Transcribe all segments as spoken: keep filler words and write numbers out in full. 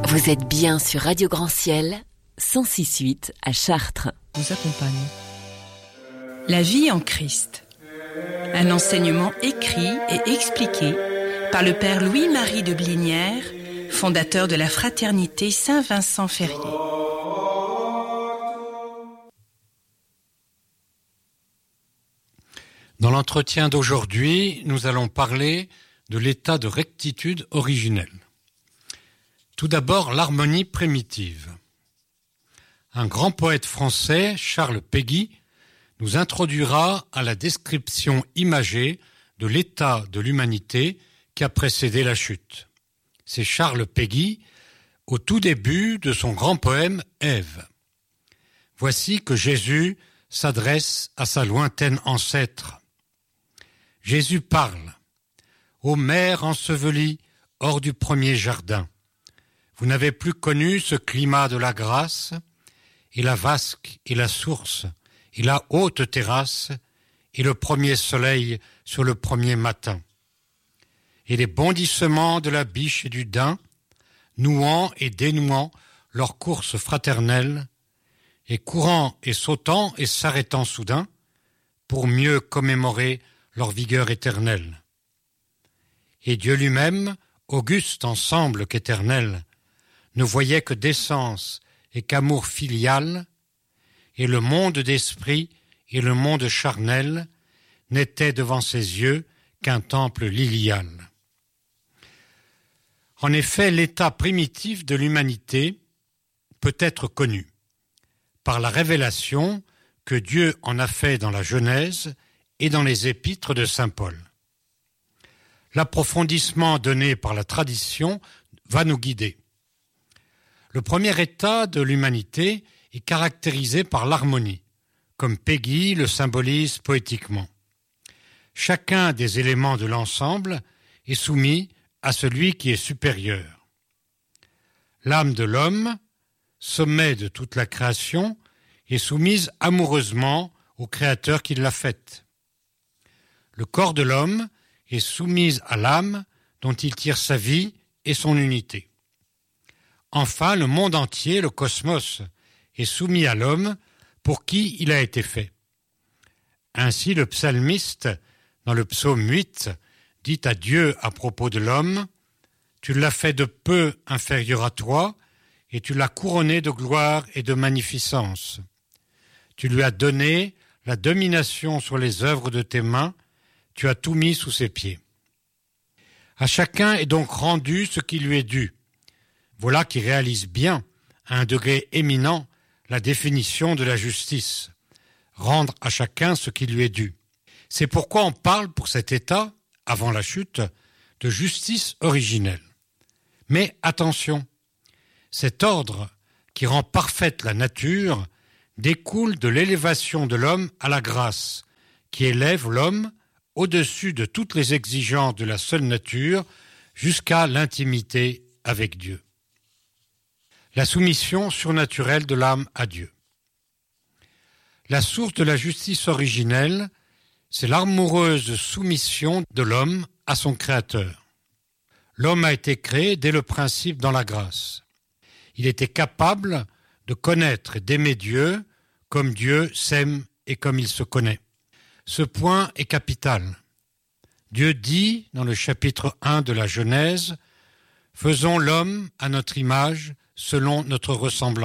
Vous êtes bien sur Radio Grand Ciel, cent six virgule huit à Chartres. Vous accompagne. La vie en Christ. Un enseignement écrit et expliqué par le Père Louis-Marie de Blinière, fondateur de la Fraternité Saint-Vincent-Ferrier. Dans l'entretien d'aujourd'hui, nous allons parler de l'état de rectitude originelle. Tout d'abord, l'harmonie primitive. Un grand poète français, Charles Péguy, nous introduira à la description imagée de l'état de l'humanité qui a précédé la chute. C'est Charles Péguy, au tout début de son grand poème « Ève ». Voici que Jésus s'adresse à sa lointaine ancêtre. Jésus parle. « Ô mère ensevelie hors du premier jardin, vous n'avez plus connu ce climat de la grâce, et la vasque, et la source, et la haute terrasse, et le premier soleil sur le premier matin. Et les bondissements de la biche et du daim, nouant et dénouant leur course fraternelle, et courant et sautant et s'arrêtant soudain, pour mieux commémorer leur vigueur éternelle. Et Dieu lui-même, auguste ensemble qu'éternel, ne voyait que d'essence et qu'amour filial, et le monde d'esprit et le monde charnel n'étaient devant ses yeux qu'un temple lilial. En effet, l'état primitif de l'humanité peut être connu par la révélation que Dieu en a fait dans la Genèse et dans les épîtres de saint Paul. L'approfondissement donné par la tradition va nous guider. Le premier état de l'humanité est caractérisé par l'harmonie, comme Péguy le symbolise poétiquement. Chacun des éléments de l'ensemble est soumis à celui qui est supérieur. L'âme de l'homme, sommet de toute la création, est soumise amoureusement au Créateur qui l'a faite. Le corps de l'homme est soumis à l'âme dont il tire sa vie et son unité. Enfin, le monde entier, le cosmos, est soumis à l'homme pour qui il a été fait. Ainsi, le psalmiste, dans le psaume huit, dit à Dieu à propos de l'homme, « Tu l'as fait de peu inférieur à toi, et tu l'as couronné de gloire et de magnificence. Tu lui as donné la domination sur les œuvres de tes mains, tu as tout mis sous ses pieds. » À chacun est donc rendu ce qui lui est dû. Voilà qui réalise bien, à un degré éminent, la définition de la justice. Rendre à chacun ce qui lui est dû. C'est pourquoi on parle pour cet état, avant la chute, de justice originelle. Mais attention, cet ordre qui rend parfaite la nature découle de l'élévation de l'homme à la grâce, qui élève l'homme au-dessus de toutes les exigences de la seule nature jusqu'à l'intimité avec Dieu. La soumission surnaturelle de l'âme à Dieu. La source de la justice originelle, c'est l'amoureuse soumission de l'homme à son Créateur. L'homme a été créé dès le principe dans la grâce. Il était capable de connaître et d'aimer Dieu comme Dieu s'aime et comme il se connaît. Ce point est capital. Dieu dit dans le chapitre un de la Genèse, « Faisons l'homme à notre image, selon notre ressemblance. »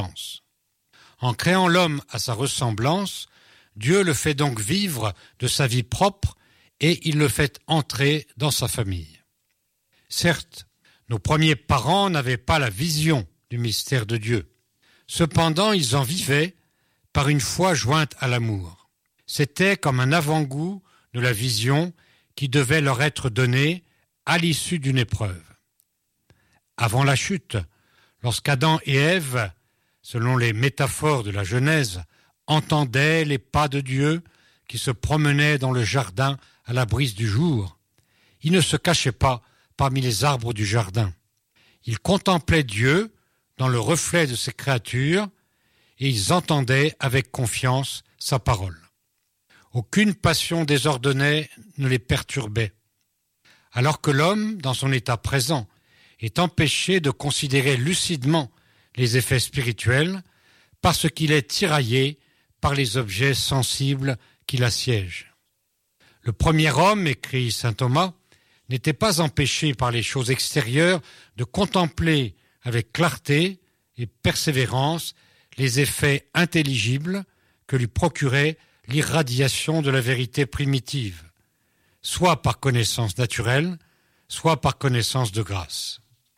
En créant l'homme à sa ressemblance, Dieu le fait donc vivre de sa vie propre et il le fait entrer dans sa famille. Certes, nos premiers parents n'avaient pas la vision du mystère de Dieu. Cependant, ils en vivaient par une foi jointe à l'amour. C'était comme un avant-goût de la vision qui devait leur être donnée à l'issue d'une épreuve. Avant la chute, lorsqu'Adam et Ève, selon les métaphores de la Genèse, entendaient les pas de Dieu qui se promenaient dans le jardin à la brise du jour, ils ne se cachaient pas parmi les arbres du jardin. Ils contemplaient Dieu dans le reflet de ses créatures et ils entendaient avec confiance sa parole. Aucune passion désordonnée ne les perturbait. Alors que l'homme, dans son état présent, est empêché de considérer lucidement les effets spirituels parce qu'il est tiraillé par les objets sensibles qui l'assiègent. Le premier homme, écrit saint Thomas, n'était pas empêché par les choses extérieures de contempler avec clarté et persévérance les effets intelligibles que lui procurait l'irradiation de la vérité primitive, soit par connaissance naturelle, soit par connaissance de grâce.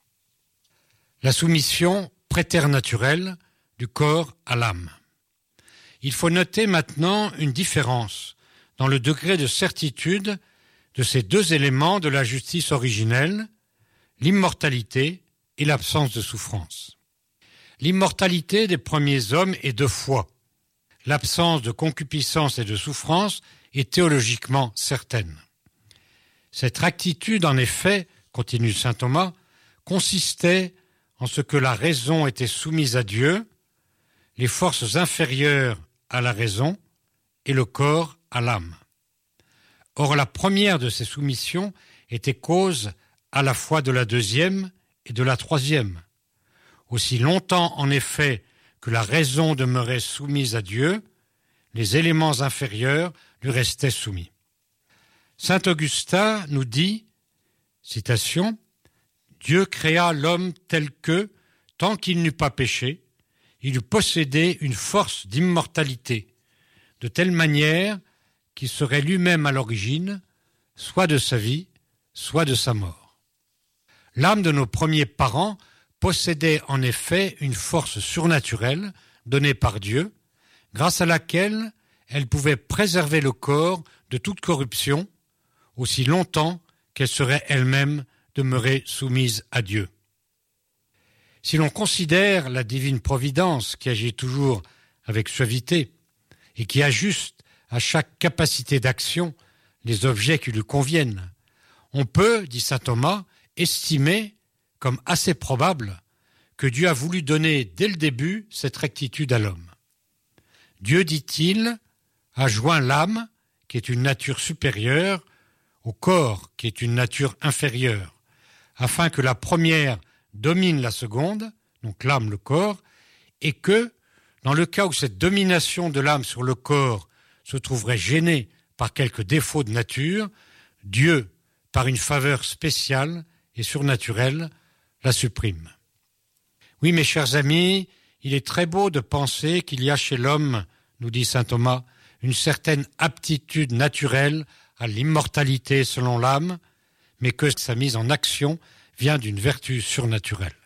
La soumission préternaturelle du corps à l'âme. Il faut noter maintenant une différence dans le degré de certitude de ces deux éléments de la justice originelle, l'immortalité et l'absence de souffrance. L'immortalité des premiers hommes est de foi. L'absence de concupiscence et de souffrance est théologiquement certaine. Cette rectitude, en effet, continue saint Thomas, consistait en ce que la raison était soumise à Dieu, les forces inférieures à la raison et le corps à l'âme. Or, la première de ces soumissions était cause à la fois de la deuxième et de la troisième. Aussi longtemps, en effet, que la raison demeurait soumise à Dieu, les éléments inférieurs lui restaient soumis. Saint Augustin nous dit, citation, « Dieu créa l'homme tel que, tant qu'il n'eût pas péché, il eût possédé une force d'immortalité, de telle manière qu'il serait lui-même à l'origine, soit de sa vie, soit de sa mort. » L'âme de nos premiers parents possédait en effet une force surnaturelle donnée par Dieu, grâce à laquelle elle pouvait préserver le corps de toute corruption, aussi longtemps qu'elle serait elle-même demeurée soumise à Dieu. Si l'on considère la divine providence qui agit toujours avec suavité et qui ajuste à chaque capacité d'action les objets qui lui conviennent, on peut, dit saint Thomas, estimer comme assez probable que Dieu a voulu donner dès le début cette rectitude à l'homme. Dieu, dit-il, a joint l'âme, qui est une nature supérieure, au corps, qui est une nature inférieure, afin que la première domine la seconde, donc l'âme, le corps, et que, dans le cas où cette domination de l'âme sur le corps se trouverait gênée par quelque défaut de nature, Dieu, par une faveur spéciale et surnaturelle, la supprime. Oui, mes chers amis, il est très beau de penser qu'il y a chez l'homme, nous dit saint Thomas, une certaine aptitude naturelle à l'immortalité selon l'âme, mais que sa mise en action vient d'une vertu surnaturelle.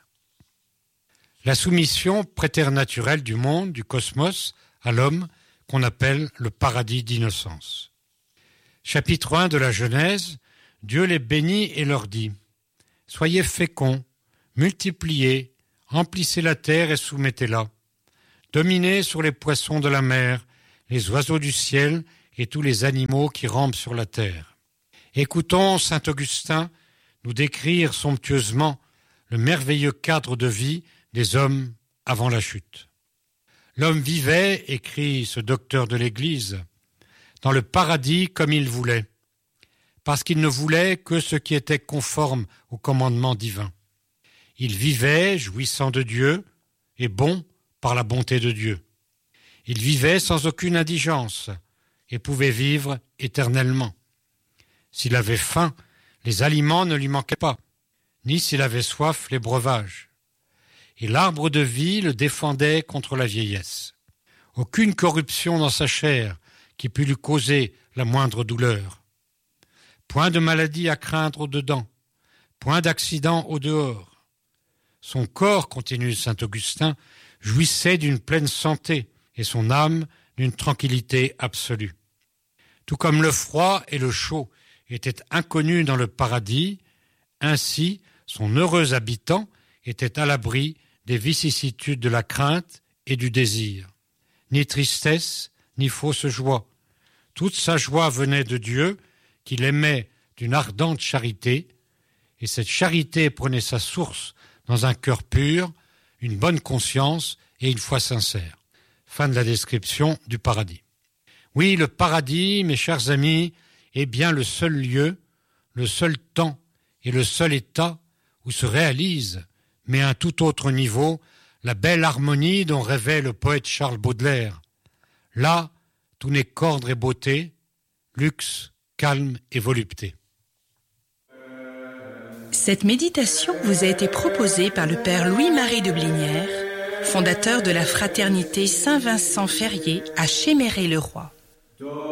La soumission préternaturelle du monde, du cosmos, à l'homme, qu'on appelle le paradis d'innocence. Chapitre un de la Genèse, Dieu les bénit et leur dit « Soyez féconds, multipliez, emplissez la terre et soumettez-la. Dominez sur les poissons de la mer, les oiseaux du ciel et tous les animaux qui rampent sur la terre. » Écoutons saint Augustin nous décrire somptueusement le merveilleux cadre de vie des hommes avant la chute. L'homme vivait, écrit ce docteur de l'Église, dans le paradis comme il voulait, parce qu'il ne voulait que ce qui était conforme au commandement divin. Il vivait, jouissant de Dieu, et bon par la bonté de Dieu. Il vivait sans aucune indigence, et pouvait vivre éternellement. S'il avait faim, les aliments ne lui manquaient pas, ni s'il avait soif, les breuvages. Et l'arbre de vie le défendait contre la vieillesse. Aucune corruption dans sa chair qui pût lui causer la moindre douleur. Point de maladie à craindre au-dedans, point d'accident au-dehors. Son corps, continue saint Augustin, jouissait d'une pleine santé et son âme d'une tranquillité absolue. Tout comme le froid et le chaud étaient inconnus dans le paradis, ainsi son heureux habitant était à l'abri des vicissitudes de la crainte et du désir. Ni tristesse, ni fausse joie. Toute sa joie venait de Dieu, qu'il aimait d'une ardente charité, et cette charité prenait sa source dans un cœur pur, une bonne conscience et une foi sincère. Fin de la description du paradis. Oui, le paradis, mes chers amis, est bien le seul lieu, le seul temps et le seul état où où se réalise, mais à un tout autre niveau, la belle harmonie dont rêvait le poète Charles Baudelaire. Là, tout n'est qu'ordre et beauté, luxe, calme et volupté. Cette méditation vous a été proposée par le père Louis-Marie de Blinière, fondateur de la fraternité Saint-Vincent-Ferrier à Chéméré-le-Roi.